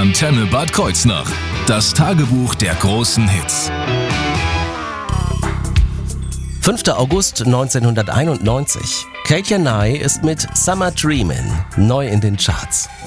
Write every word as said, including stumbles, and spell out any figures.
Antenne Bad Kreuznach. Das Tagebuch der großen Hits. fünfter August neunzehnhunderteinundneunzig. Katja Nye ist mit Summer Dreamin' neu in den Charts.